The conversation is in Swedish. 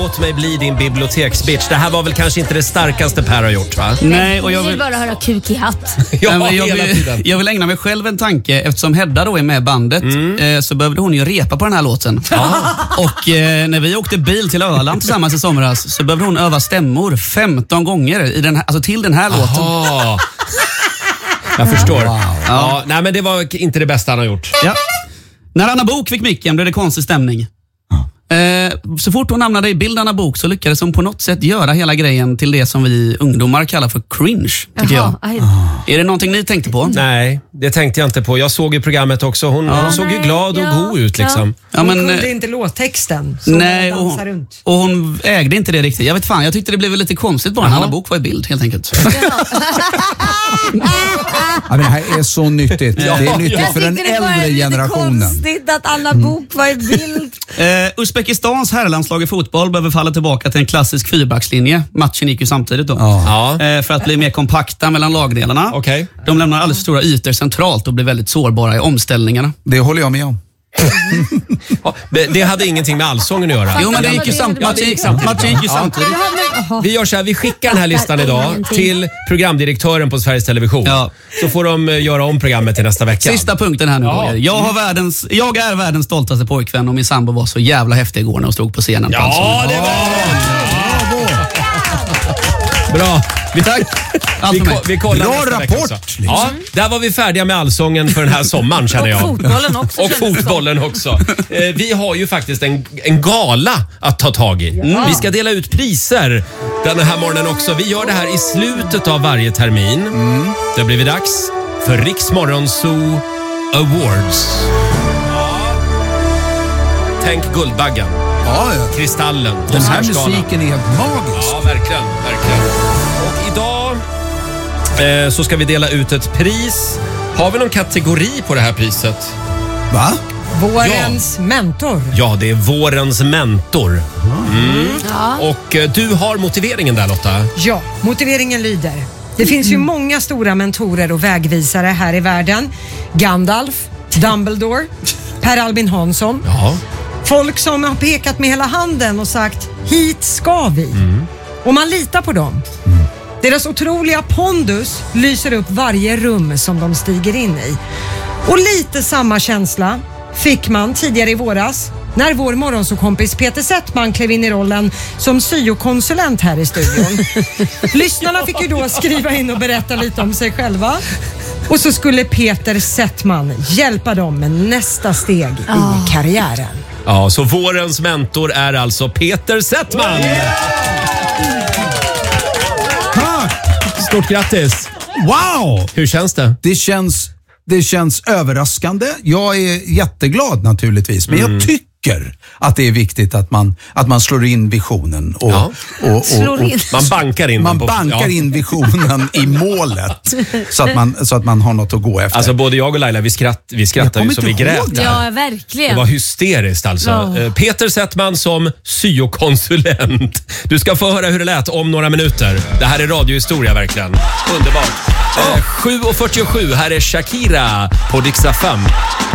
låt mig bli din biblioteksbitch. Det här var väl kanske inte det starkaste Per har gjort, va? Nej, och jag vill bara höra kuk i hatt. Jag vill ägna mig själv en tanke. Eftersom Hedda då är med i bandet så behövde hon ju repa på den här låten. Och när vi åkte bil till Öland tillsammans i somras så behövde hon öva stämmor 15 gånger i den här, alltså till den här låten. Jag förstår. Wow. Ja, nej, men det var inte det bästa han har gjort. Ja. När Anna Bok fick micken blev det konstig stämning. Så fort hon hamnade i bild Anna Bok så lyckades hon på något sätt göra hela grejen till det som vi ungdomar kallar för cringe, tycker jag. Är det någonting ni tänkte på? Nej, det tänkte jag inte på. Jag såg ju programmet också. Hon såg ju glad och god ut liksom. Hon kunde inte låttexten. Nej, och hon ägde inte det riktigt. Jag vet fan, jag tyckte det blev lite konstigt bara när Anna Bok var i bild, helt enkelt. Ja, men det här är så nyttigt. Det är nyttigt för den äldre generationen. Det är konstigt att Anna Bok var i bild. Uzbekistans herrlandslag i fotboll behöver falla tillbaka till en klassisk fyrbackslinje. Matchen gick ju samtidigt då. För att bli mer kompakta mellan lagdelarna. Okay. De lämnar alldeles för stora ytor centralt och blir väldigt sårbara i omställningarna. Det håller jag med om. Det hade ingenting med allsången att göra. Jo, men det gick ju samtidigt. Vi gör så här, vi skickar den här listan idag till programdirektören på Sveriges Television. Så får de göra om programmet till nästa vecka. Sista punkten här nu. Jag är världens stoltaste pojkvän och min sambo var så jävla häftig igår när hon stod på scenen. Ja, det var bra. Vi kollar bra rapport. Liksom. Ja, där var vi färdiga med allsången för den här sommaren, känner jag. Och fotbollen också. Vi har ju faktiskt en gala att ta tag i. Vi ska dela ut priser den här morgonen också. Vi gör det här i slutet av varje termin. Det har blivit dags för Riks Morgonzoo Awards. Tänk Guldbaggen. Kristallen. Den här musiken är helt magisk. Ja, verkligen. Och idag så ska vi dela ut ett pris. Har vi någon kategori på det här priset? Va? Vårens mentor. Ja, det är vårens mentor. Och du har motiveringen där, Lotta. Ja, motiveringen lyder: det finns ju många stora mentorer och vägvisare här i världen. Gandalf, Dumbledore, Per Albin Hansson. Folk som har pekat med hela handen och sagt, hit ska vi. Och man litar på dem. Deras otroliga pondus lyser upp varje rum som de stiger in i. Och lite samma känsla fick man tidigare i våras när vår morgonsåkompis Peter Settman klev in i rollen som syokonsulent här i studion. Lyssnarna fick ju då skriva in och berätta lite om sig själva. Och så skulle Peter Settman hjälpa dem med nästa steg i karriären. Ja, så vårens mentor är alltså Peter Settman. Stort grattis. Wow! Hur känns det? Det känns överraskande. Jag är jätteglad naturligtvis, men jag tycker att det är viktigt att man slår in visionen och man bankar in in visionen i målet så att man har något att gå efter. Alltså både jag och Laila, vi skrattar ju så vi grät. Ja, verkligen. Det var hysteriskt alltså. Peter Settman som syokonsulent. Du ska få höra hur det lät om några minuter. Det här är radiohistoria verkligen. Underbart. 7:47, här är Shakira på Dix FM.